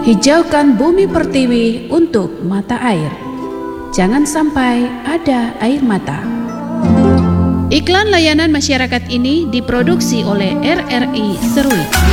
Hijaukan bumi pertiwi untuk mata air. Jangan sampai ada air mata. Iklan layanan masyarakat ini diproduksi oleh RRI Serui.